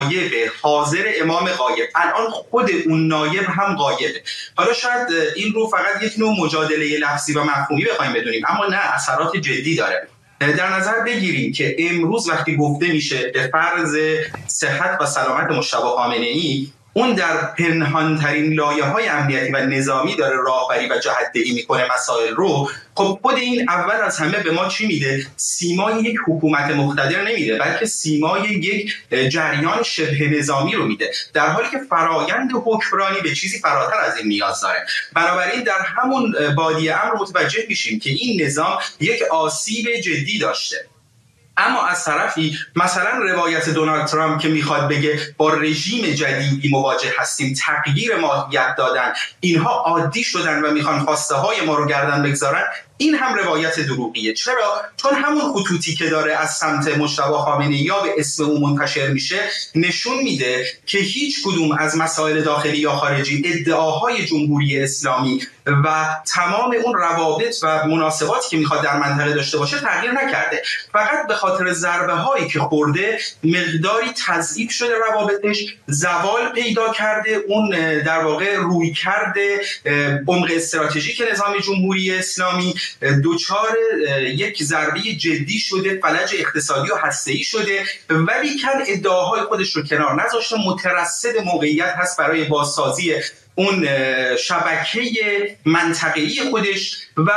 حاضر امام غایب، الان خود اون نایب هم غایبه. حالا شاید این رو فقط یک نوع مجادله لفظی و مفهومی بخوایم بدونیم، اما نه، اثرات جدی داره. در نظر بگیریم که امروز وقتی گفته میشه به فرض صحت و سلامت مجتبی خامنه‌ای، اون در پنهانترین لایه‌های امنیتی و نظامی داره راهبری و جهت‌دهی میکنه مسائل رو. خب خود این اول از همه به ما چی میده؟ سیمای یک حکومت مقتدر نمیده، بلکه سیمای یک جریان شبه نظامی رو میده، در حالی که فرایند حکمرانی به چیزی فراتر از این نیاز داره. بنابراین در همون بادیه امر متوجه میشیم که این نظام یک آسیب جدی داشته. اما از طرفی مثلا روایت دونالد ترامپ که میخواد بگه با رژیم جدیدی مواجه هستیم، تغییر ماهیت دادن، اینها عادی شدن و میخوان خواسته های ما رو گردن بگذارن، این هم روایت دروغیه. چرا؟ چون همون خطوطی که داره از سمت مجتبی خامنه‌ای یا به اسم او منتشر میشه نشون میده که هیچ کدوم از مسائل داخلی یا خارجی، ادعاهای جمهوری اسلامی و تمام اون روابط و مناسباتی که میخواد در منطقه داشته باشه تغییر نکرده. فقط به خاطر ضربه هایی که خورده مقداری تضعیف شده، روابطش زوال پیدا کرده، اون در واقع روی کرده عمق استراتژیک نظام جمهوری اسلامی دوچار یک ضربه جدی شده، فلج اقتصادی و هسته‌ای شده، ولی کن ادعاهای خودش رو کنار نذاشته، مترصد موقعیت هست برای بازسازی اون شبکه منطقه‌ای خودش و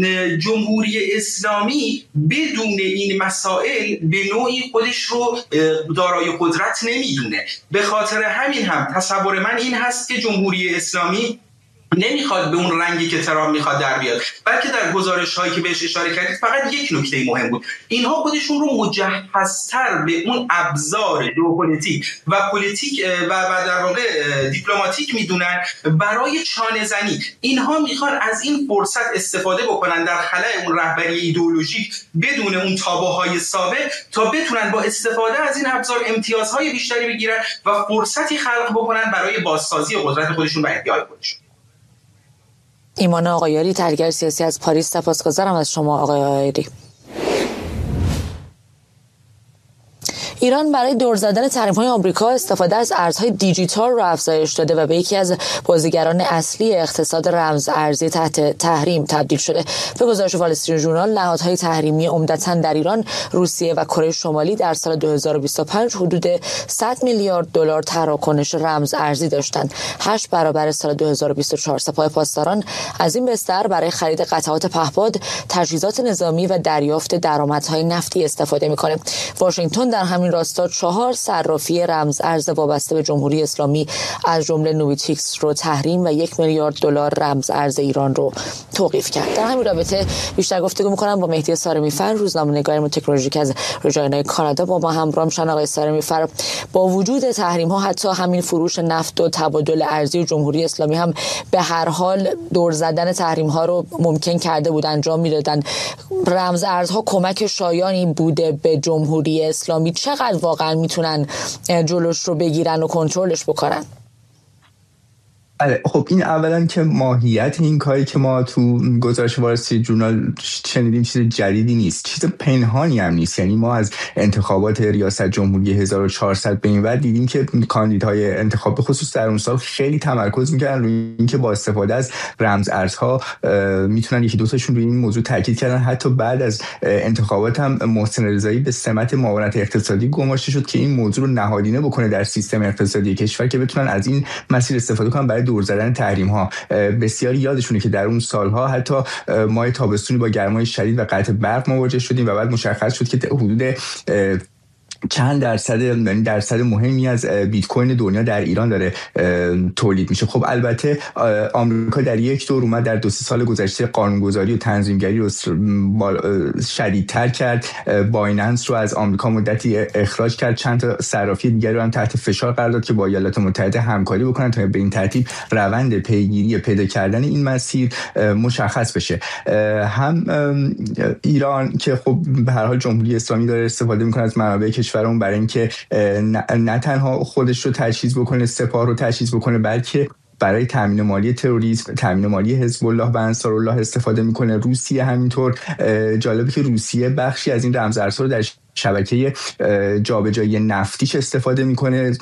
جمهوری اسلامی بدون این مسائل به نوعی خودش رو دارای قدرت نمیدونه. به خاطر همین هم تصور من این هست که جمهوری اسلامی نمیخواد به اون رنگی که ترامپ میخواد در بیاد، بلکه در گزارش هایی که بهش اشاره کردید فقط یک نکته مهم بود: اینها خودشون رو مجهزتر به اون ابزار ژئوپلیتیک و پلیتیک و در واقع دیپلماتیک میدونن برای چانه زنی. اینها میخوان از این فرصت استفاده بکنن در خلأ اون رهبری ایدئولوژیک بدون اون تابوهای سابق، تا بتونن با استفاده از این ابزار امتیازهای بیشتری بگیرن و فرصتی خلق بکنن برای بازسازی قدرت خودشون و ادعای خودشون. ایمان آقایاری، تحلیلگر سیاسی از پاریس، سپاسگزارم از شما آقای آقایاری. ایران برای دور زدن تحریم‌های آمریکا استفاده از ارزهای دیجیتال را افزایش داده و به یکی از بازیگران اصلی اقتصاد رمز ارزی تحت تحریم تبدیل شده. به گزارش وال استریت ژورنال، نهادهای تحریمی عمدتاً در ایران، روسیه و کره شمالی در سال 2025 حدود 100 میلیارد دلار تراکنش رمز ارزی داشتند، 8 برابر سال 2024. سپاه پاسداران از این بستر برای خرید قطعات پهپاد، تجهیزات نظامی و دریافت درآمدهای نفتی استفاده می‌کنه. واشنگتن در همین راستا 4 صرافی رمز ارز وابسته به جمهوری اسلامی از جمله نویتیکس رو تحریم و 1 میلیارد دلار رمز ارز ایران رو توقیف کرد. در همین رابطه بیشتر گفتگو می‌کنم با مهدی صارمی فر، روزنامه‌نگار تکنولوژیک از رجاینا کانادا. با ما همراه شدن آقای صارمی فر. با وجود تحریم‌ها حتی همین فروش نفت و تبادل ارزی جمهوری اسلامی هم به هر حال دور زدن تحریم‌ها رو ممکن کرده بود، انجام می‌دادن. رمز ارزها کمک شایانی بوده به جمهوری اسلامی. چقدر واقعا میتونن جلوش رو بگیرن و کنترلش بکنن؟ خب این اولا که ماهیت این کاری که ما تو گزارش وال استریت ژورنال شنیدیم چیز جدیدی نیست، چیز پنهانی هم نیست. یعنی ما از انتخابات ریاست جمهوری 1400 به این ور دیدیم که کاندیدای انتخاب به خصوص در اون سال خیلی تمرکز میکردن روی اینکه با استفاده از رمز ارزها میتونن یکی دو تاشون روی این موضوع تاکید کردن. حتی بعد از انتخابات هم محسن رضایی به سمت معاونت اقتصادی گماشته شد که این موضوع رو نهادینه بکنه در سیستم اقتصادی کشور که بتونن از این مسیر استفاده کنن برای دور زدن تحریم ها. بسیاری یادشونه که در اون سالها حتی ماه تابستونی با گرمای شدید و قطع برق مواجه شدیم و بعد مشخص شد که حدود چند درصد مهمی از بیت کوین دنیا در ایران داره تولید میشه. خب البته آمریکا در یک دور اومد در 2-3 سال گذشته قانونگذاری و تنظیمگری رو شدیدتر کرد. بایننس رو از آمریکا مدتی اخراج کرد، چند تا صرافی دیگر رو هم تحت فشار قرار داد که با ایالات متحده همکاری بکنن تا به این ترتیب روند پیگیری پیدا کردن این مسیر مشخص بشه. هم ایران که خب به هر حال جمهوری اسلامی داره استفاده میکنه از منابع کشورمون برای اینکه نه تنها خودش رو تجهیز بکنه، سپاه رو تجهیز بکنه، بلکه برای تامین مالی تروریسم، تامین مالی حزب الله و انصارالله استفاده میکنه. روسیه همینطور. جالبه که روسیه بخشی از این رمز ارزها رو در شبکه جابجایی نفتیش استفاده میکنه.